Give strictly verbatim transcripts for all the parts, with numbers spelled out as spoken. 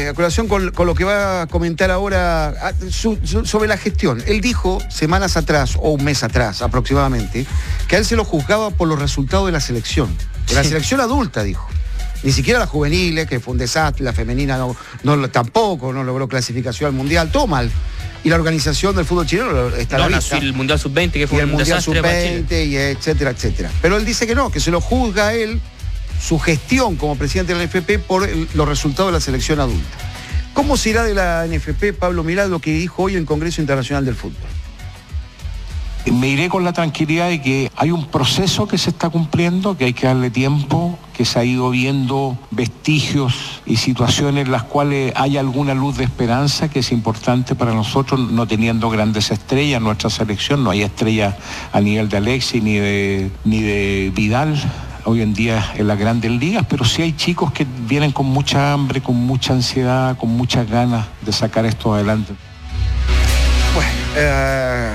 a colación con, con lo que va a comentar ahora a, su, su, sobre la gestión. Él dijo semanas atrás, o un mes atrás aproximadamente, que a él se lo juzgaba por los resultados de la selección. De la sí. selección adulta, dijo. Ni siquiera las juveniles, que fue un desastre, la femenina no, no, tampoco no logró clasificación al Mundial, todo mal. Y la organización del fútbol chileno está a la vista. El Mundial sub veinte, que fue y un el Mundial desastre sub veinte, y etcétera, etcétera. Pero él dice que no, que se lo juzga a él, su gestión como presidente de la N F P, por el, los resultados de la selección adulta. ¿Cómo se irá de la N F P, Pablo Milad, lo que dijo hoy en el Congreso Internacional del Fútbol? Me iré con la tranquilidad de que hay un proceso que se está cumpliendo, que hay que darle tiempo, que se ha ido viendo vestigios y situaciones en las cuales hay alguna luz de esperanza, que es importante para nosotros, no teniendo grandes estrellas. Nuestra selección no hay estrellas a nivel de Alexis ni de, ni de Vidal hoy en día en las grandes ligas, pero sí hay chicos que vienen con mucha hambre, con mucha ansiedad, con muchas ganas de sacar esto adelante. Bueno, eh...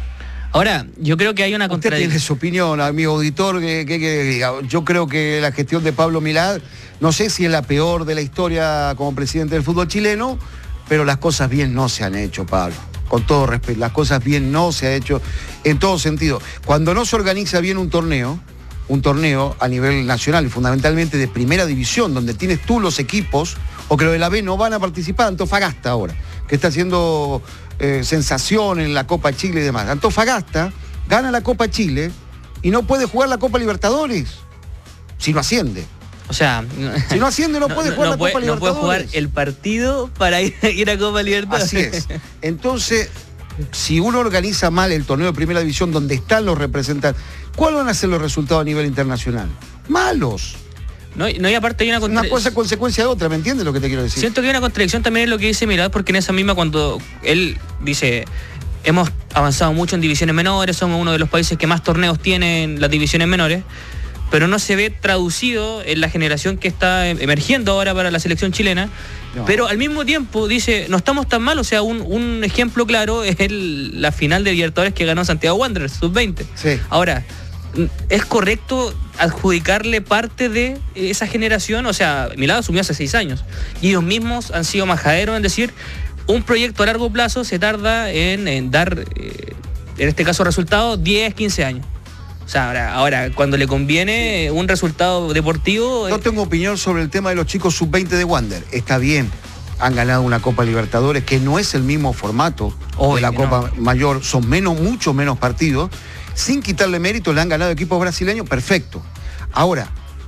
Ahora, yo creo que hay una contradicción. Usted tiene su opinión, amigo auditor, que, que, que diga. Yo creo que la gestión de Pablo Milad, no sé si es la peor de la historia como presidente del fútbol chileno, pero las cosas bien no se han hecho, Pablo. Con todo respeto, las cosas bien no se han hecho en todo sentido. Cuando no se organiza bien un torneo, un torneo a nivel nacional y fundamentalmente de primera división, donde tienes tú los equipos, o que los de la B no van a participar, Antofagasta ahora, que está haciendo eh, sensación en la Copa Chile y demás. Antofagasta gana la Copa Chile y no puede jugar la Copa Libertadores si no asciende. O sea, si no asciende no, no puede jugar no, la puede, Copa no Libertadores. No puede jugar el partido para ir, ir a Copa Libertadores. Así es. Entonces, si uno organiza mal el torneo de primera división donde están los representantes, ¿cuáles van a ser los resultados a nivel internacional? Malos. No, no, y aparte hay una contradicción. Una cosa es consecuencia de otra, ¿me entiendes lo que te quiero decir? Siento que hay una contradicción también en lo que dice Milad, porque en esa misma, cuando él dice, hemos avanzado mucho en divisiones menores, somos uno de los países que más torneos tienen las divisiones menores, pero no se ve traducido en la generación que está emergiendo ahora para la selección chilena. No. Pero al mismo tiempo dice, no estamos tan mal. O sea, un, un ejemplo claro es el, la final de Libertadores que ganó Santiago Wanderers, sub veinte. Sí. Ahora, ¿es correcto adjudicarle parte de esa generación? O sea, Milad asumió hace seis años y ellos mismos han sido majaderos en decir, un proyecto a largo plazo se tarda en, en dar, eh, en este caso, resultados diez, quince años. O sea, ahora, ahora cuando le conviene un resultado deportivo... No tengo opinión sobre el tema de los chicos sub veinte de Wander. Está bien, han ganado una Copa Libertadores, que no es el mismo formato Obvio de la Copa no. Mayor, son menos, mucho menos partidos. Sin quitarle mérito, le han ganado equipos brasileños, perfecto. Ahora,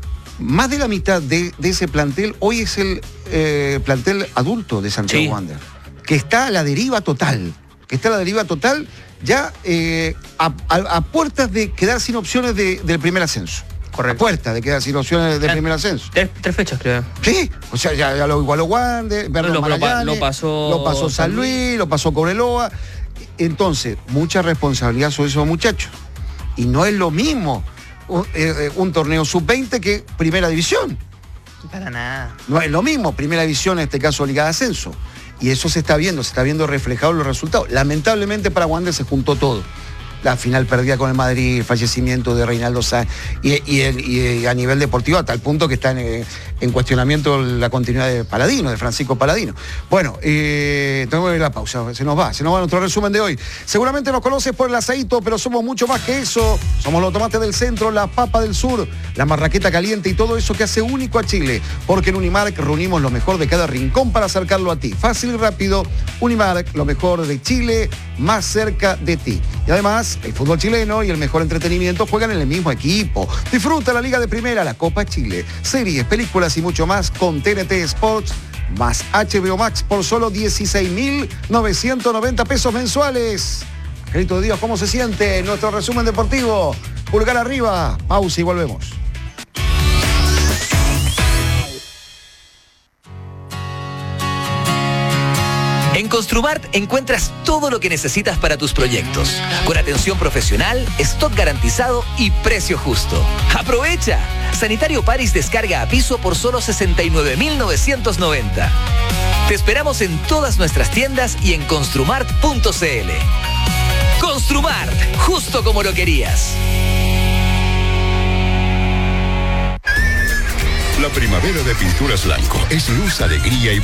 más de la mitad de, de ese plantel, hoy es el eh, plantel adulto de Santiago sí. Wander, que está a la deriva total, que está a la deriva total... ya eh, a, a, a puertas de quedar sin opciones de, del primer ascenso. Correcto. A puertas de quedar sin opciones del primer ascenso. Tres, tres fechas, creo. Sí, o sea, ya, ya lo igualó Wander, no, lo, Magallanes, lo, pasó, lo pasó San Luis, lo pasó Cobreloa. Entonces, mucha responsabilidad sobre esos muchachos. Y no es lo mismo un, eh, un torneo sub veinte que primera división. Para nada. No es lo mismo, primera división, en este caso Liga de Ascenso. Y eso se está viendo, se está viendo reflejado en los resultados. Lamentablemente para Wander se juntó todo. La final perdida con el Madrid, el fallecimiento de Reinaldo Sáenz, y, y, el, y a nivel deportivo, a tal punto que está en, en cuestionamiento la continuidad de Paladino, de Francisco Paladino. Bueno, eh, tenemos que ir a la pausa, se nos va, se nos va nuestro resumen de hoy. Seguramente nos conoces por el asadito, pero somos mucho más que eso. Somos los tomates del centro, la papa del sur, la marraqueta caliente y todo eso que hace único a Chile. Porque en Unimark reunimos lo mejor de cada rincón para acercarlo a ti. Fácil y rápido, Unimark, lo mejor de Chile, más cerca de ti. Y además, el fútbol chileno y el mejor entretenimiento juegan en el mismo equipo. Disfruta la Liga de Primera, la Copa Chile, series, películas y mucho más con T N T Sports más H B O Max por solo dieciséis mil novecientos noventa pesos mensuales. Angelito de Dios, ¿cómo se siente nuestro resumen deportivo? Pulgar arriba, pausa y volvemos. En Construmart encuentras todo lo que necesitas para tus proyectos, con atención profesional, stock garantizado y precio justo. ¡Aprovecha! Sanitario Paris descarga a piso por solo sesenta y nueve mil novecientos noventa. Te esperamos en todas nuestras tiendas y en construmart punto c l. Construmart, justo como lo querías. La primavera de Pinturas Blanco es luz, alegría y